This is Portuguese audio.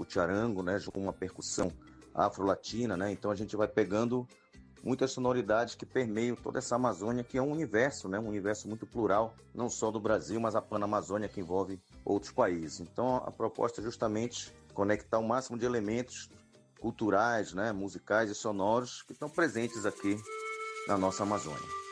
charango, né, com uma percussão afro-latina, né? Então a gente vai pegando muitas sonoridades que permeiam toda essa Amazônia, que é um universo, né? Um universo muito plural, não só do Brasil, mas a Panamazônia, que envolve outros países. Então a proposta é justamente conectar o máximo de elementos culturais, né, musicais e sonoros que estão presentes aqui na nossa Amazônia.